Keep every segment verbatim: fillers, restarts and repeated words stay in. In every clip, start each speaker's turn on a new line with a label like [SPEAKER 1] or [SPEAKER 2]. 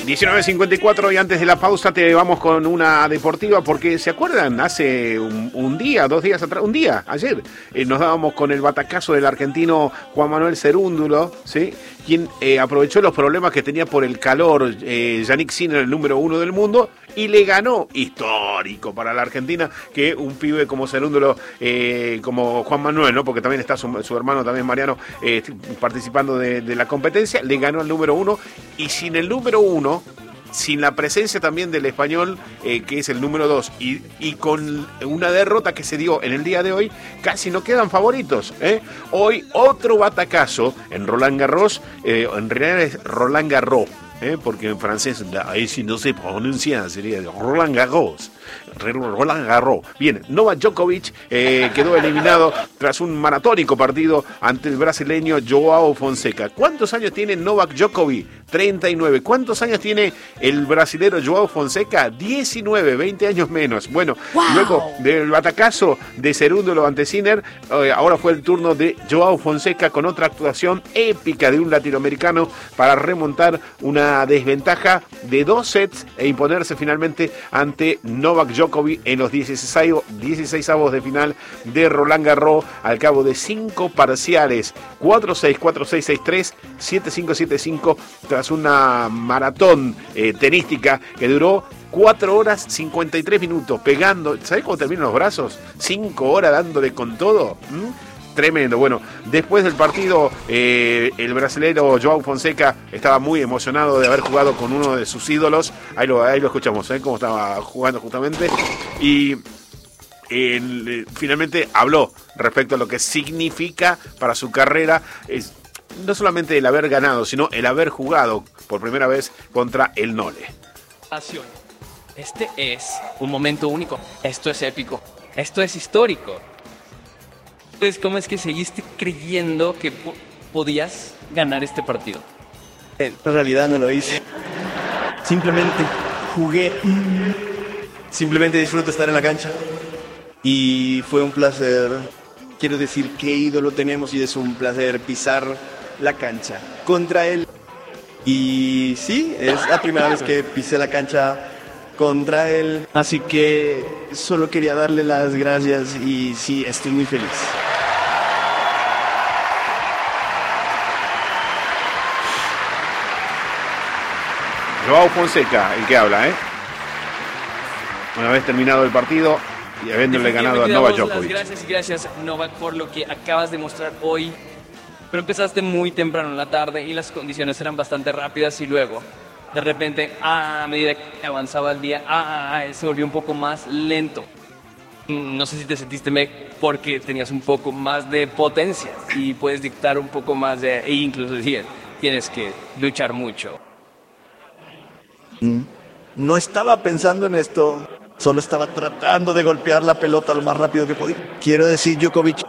[SPEAKER 1] diecinueve cincuenta y cuatro y antes de la pausa te vamos con una deportiva porque, ¿se acuerdan? Hace un, un día, dos días atrás, un día, ayer, eh, nos dábamos con el batacazo del argentino Juan Manuel Cerúndulo, ¿sí? Quien eh, aprovechó los problemas que tenía por el calor, eh, Yannick Sinner, el número uno del mundo, y le ganó, histórico para la Argentina, que un pibe como Cerúndulo, eh, como Juan Manuel, ¿no? Porque también está su, su hermano, también Mariano, eh, participando de, de la competencia, le ganó al número uno, y sin el número uno, sin la presencia también del español, eh, que es el número dos, y, y con una derrota que se dio en el día de hoy, casi no quedan favoritos, ¿eh? Hoy otro batacazo en Roland Garros, eh, en realidad es Roland Garros, ¿eh? Porque en francés, ahí sí no se pronuncia, sería Roland Garros. Roland Garros. Bien, Novak Djokovic eh, quedó eliminado tras un maratónico partido ante el brasileño Joao Fonseca. ¿Cuántos años tiene Novak Djokovic? treinta y nueve. ¿Cuántos años tiene el brasilero Joao Fonseca? diecinueve, veinte años menos. Bueno, wow. Luego del batacazo de Cerúndulo ante Sinner, eh, ahora fue el turno de Joao Fonseca con otra actuación épica de un latinoamericano para remontar una desventaja de dos sets e imponerse finalmente ante Novak Djokovic en los dieciseisavos de final de Roland Garros al cabo de cinco parciales, cuatro seis, cuatro seis, seis tres, siete cinco, siete cinco, tras una maratón eh, tenística que duró cuatro horas cincuenta y tres minutos, pegando, ¿sabés cómo terminan los brazos? cinco horas dándole con todo. ¿Mm? Tremendo. Bueno, después del partido, eh, el brasilero Joao Fonseca estaba muy emocionado de haber jugado con uno de sus ídolos. Ahí lo, ahí lo escuchamos, ¿eh? Cómo estaba jugando justamente. Y eh, finalmente habló respecto a lo que significa para su carrera, es, no solamente el haber ganado, sino el haber jugado por primera vez contra el Nole.
[SPEAKER 2] Este es un momento único. Esto es épico. Esto es histórico. Entonces, ¿cómo es que seguiste creyendo que po- podías ganar este partido?
[SPEAKER 3] En realidad no lo hice. Simplemente jugué. Simplemente disfruto estar en la cancha. Y fue un placer. Quiero decir qué ídolo tenemos y es un placer pisar la cancha contra él. Y sí, es la primera vez que pisé la cancha contra él. Así que solo quería darle las gracias y sí, estoy muy feliz.
[SPEAKER 1] Joao Fonseca, el que habla, ¿eh? Una vez terminado el partido y habiéndole ganado a Novak Djokovic.
[SPEAKER 2] Gracias y gracias, Novak, por lo que acabas de mostrar hoy. Pero empezaste muy temprano en la tarde y las condiciones eran bastante rápidas y luego, de repente, a medida que avanzaba el día, ah, se volvió un poco más lento. No sé si te sentiste mejor porque tenías un poco más de potencia y puedes dictar un poco más de... E incluso decir, tienes que luchar mucho.
[SPEAKER 3] No estaba pensando en esto, solo estaba tratando de golpear la pelota lo más rápido que podía. Quiero decir, Djokovic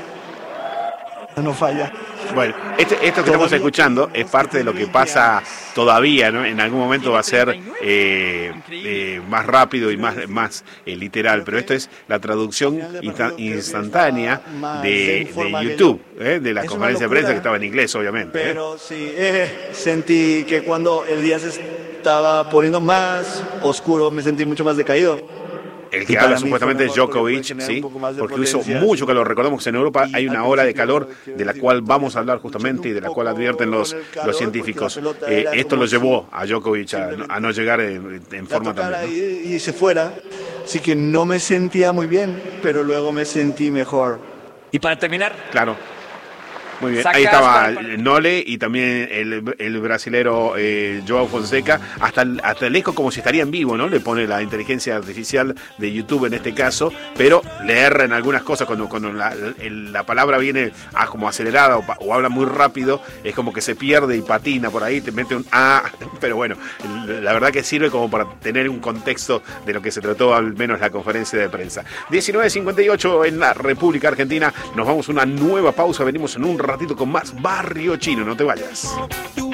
[SPEAKER 3] no falla.
[SPEAKER 1] Bueno, este, esto que estamos escuchando es parte de lo que pasa todavía, ¿no? En algún momento va a ser eh, eh, más rápido y más, más eh, literal, pero esto es la traducción insta- instantánea de, de YouTube, ¿eh? De la conferencia de prensa que estaba en inglés, obviamente. ¿eh?
[SPEAKER 3] Pero sí, eh, sentí que cuando el día se estaba poniendo más oscuro, me sentí mucho más decaído.
[SPEAKER 1] El que habla supuestamente es Djokovic, ¿sí? Porque hizo mucho calor. Recordemos que en Europa hay una ola de calor de la cual vamos a hablar justamente y de la cual advierten los, los científicos. Eh, esto lo llevó a Djokovic a, a no llegar en, en forma también, ¿no?
[SPEAKER 3] Y, y se fuera. Así que no me sentía muy bien, pero luego me sentí mejor.
[SPEAKER 2] Y para terminar...
[SPEAKER 1] Claro. Muy bien,
[SPEAKER 2] Sacas
[SPEAKER 1] ahí estaba
[SPEAKER 2] para...
[SPEAKER 1] el Nole y también el, el brasilero eh, Joao Fonseca, hasta el, hasta el eco como si estaría en vivo, ¿no? Le pone la inteligencia artificial de YouTube en este caso, pero le erra en algunas cosas cuando, cuando la, el, la palabra viene a, como acelerada o, o habla muy rápido, es como que se pierde y patina por ahí, te mete un ah, pero bueno, la verdad que sirve como para tener un contexto de lo que se trató al menos la conferencia de prensa. diecinueve cincuenta y ocho en la República Argentina, nos vamos a una nueva pausa, venimos en un ratito con más Barrio Chino, no te vayas.